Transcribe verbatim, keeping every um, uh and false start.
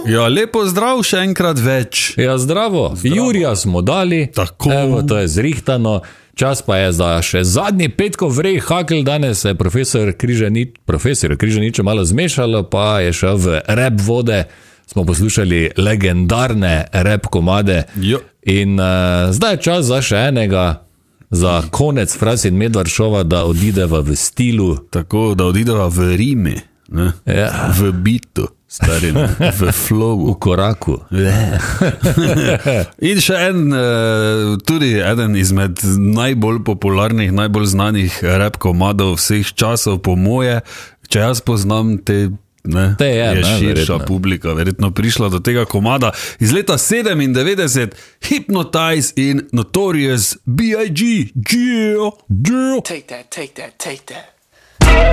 Ja, lepo zdrav še enkrat več. Ja, zdravo. zdravo. Jurija smo dali, Tako. Evo, to je zrihtano. Čas pa je za še zadnji petkov vrej hakl, danes je profesor Križanič, profesor Križanič malo zmešalo, pa je šel v rap vode, smo poslušali legendarne rap komade. Jo. In uh, zdaj je čas za še enega, za konec Fras in Medvard šova, da odideva v stilu. Tako, da odideva v rimi, ne? Ja. V bitu, stari, ne? V flowu. V koraku. In še en, tudi eden izmed najbolj popularnih, najbolj znanih rap komadov vseh časov, po moje, če jaz poznam te, ne, te je, je ne, širša verjetno. publika, verjetno prišla do tega komada iz leta sedemindevetdeset, Hypnotize in Notorious B I G. Yeah, yeah. Take that, take that, take that.